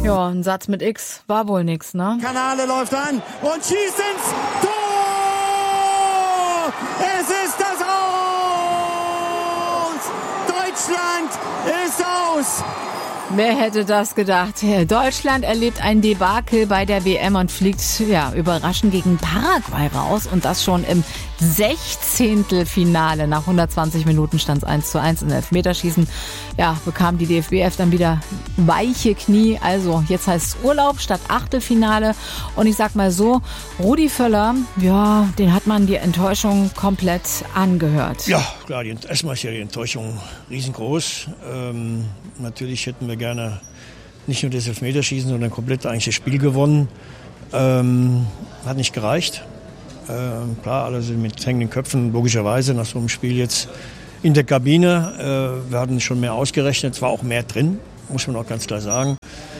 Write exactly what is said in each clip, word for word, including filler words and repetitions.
Ja, ein Satz mit X war wohl nix, ne? Kanale läuft an und schießt ins Tor! Es ist das Aus! Deutschland ist aus! Wer hätte das gedacht? Deutschland erlebt ein Debakel bei der W M und fliegt ja überraschend gegen Paraguay raus und das schon im Sechzehntelfinale. Nach hundertzwanzig Minuten stand es eins zu eins in Elfmeterschießen. Ja, bekam die D F B F dann wieder weiche Knie. Also jetzt heißt es Urlaub statt Achtelfinale. Und ich sag mal so, Rudi Völler, ja, den hat man die Enttäuschung komplett angehört. Ja, klar, die, erstmal ist ja die Enttäuschung riesengroß. Ähm, natürlich hätten wir gerne nicht nur das Elfmeterschießen, sondern komplett eigentlich das Spiel gewonnen. Ähm, hat nicht gereicht. Ähm, klar, alle sind mit hängenden Köpfen, logischerweise, nach so einem Spiel jetzt in der Kabine. Äh, wir hatten schon mehr ausgerechnet, es war auch mehr drin, muss man auch ganz klar sagen.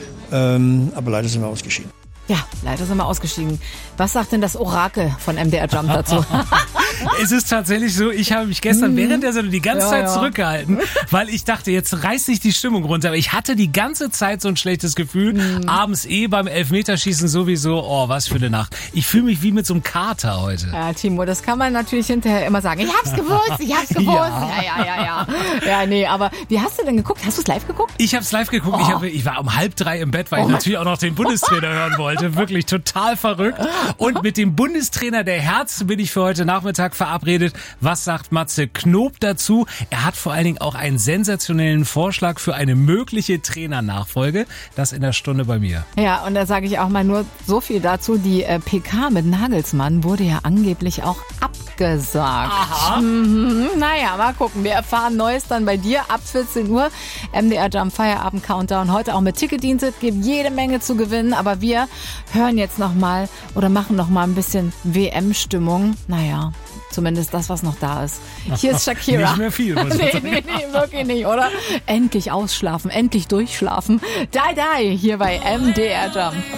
Ähm, aber leider sind wir ausgeschieden. Ja, leider sind wir ausgestiegen. Was sagt denn das Orakel von M D R Jump dazu? Es ist tatsächlich so, ich habe mich gestern während der Sendung die ganze Ja, Zeit ja. zurückgehalten, weil ich dachte, jetzt reißt sich die Stimmung runter. Aber ich hatte die ganze Zeit so ein schlechtes Gefühl. Mhm. Abends eh beim Elfmeterschießen sowieso. Oh, was für eine Nacht. Ich fühle mich wie mit so einem Kater heute. Ja, Timo, das kann man natürlich hinterher immer sagen. Ich hab's gewusst, ich hab's gewusst. Ja, ja, ja, ja. Ja, nee, aber wie hast du denn geguckt? Hast du es live geguckt? Ich habe es live geguckt. Oh. Ich, hab, ich war um halb drei im Bett, weil ich Oh. natürlich auch noch den Bundestrainer hören wollte. Wirklich total verrückt. Und mit dem Bundestrainer der Herz bin ich für heute Nachmittag verabredet. Was sagt Matze Knob dazu? Er hat vor allen Dingen auch einen sensationellen Vorschlag für eine mögliche Trainernachfolge. Das in der Stunde bei mir. Ja, und da sage ich auch mal nur so viel dazu. Die äh, P K mit Nagelsmann wurde ja angeblich auch abgesagt. Aha. Mhm, naja, mal gucken. Wir erfahren Neues dann bei dir ab vierzehn Uhr. M D R Jump Feierabend Countdown. Heute auch mit Ticketdienst. Gibt jede Menge zu gewinnen. Aber wir hören jetzt noch mal oder machen noch mal ein bisschen W M-Stimmung. Naja, zumindest das, was noch da ist. Hier ist Shakira. Nicht mehr viel, muss ich nee, sagen. nee, nee, wirklich nicht, oder? Endlich ausschlafen, endlich durchschlafen. Die, die, hier bei M D R Jump.